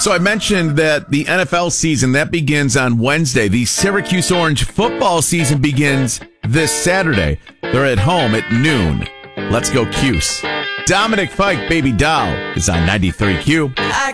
So I mentioned that the NFL season, that begins on Wednesday. The Syracuse Orange football season begins this Saturday. They're at home at noon. Let's go Cuse. Dominic Fike, Baby Doll, is on 93Q.